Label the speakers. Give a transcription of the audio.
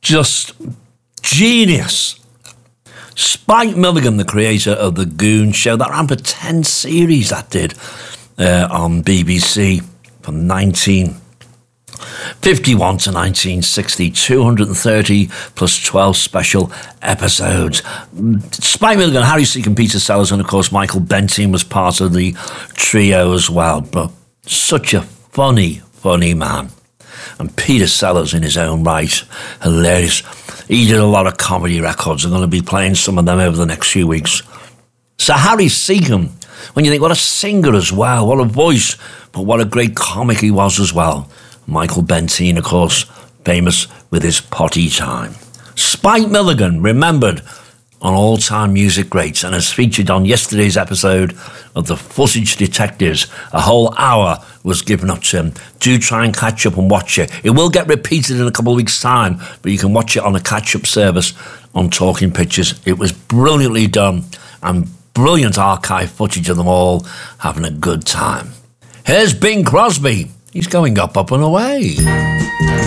Speaker 1: Just genius. Spike Milligan, the creator of The Goon Show, that ran for 10 series, that did, on BBC from 1951 to 1960, 230 plus 12 special episodes. Spike Milligan, Harry Secombe, Peter Sellers, and of course Michael Bentine was part of the trio as well. But such a funny man. And Peter Sellers in his own right, hilarious. He did a lot of comedy records. I'm going to be playing some of them over the next few weeks. So Harry Secombe, when you think, what a singer as well, what a voice, but what a great comic he was as well. Michael Bentine, of course, famous with his Potty Time. Spike Milligan, remembered on All-Time Music Greats, and as featured on yesterday's episode of the Footage Detectives. A whole hour was given up to him. Do try and catch up and watch it. It will get repeated in a couple of weeks' time, but you can watch it on a catch-up service on Talking Pictures. It was brilliantly done, and brilliant archive footage of them all having a good time. Here's Bing Crosby. He's going up and away.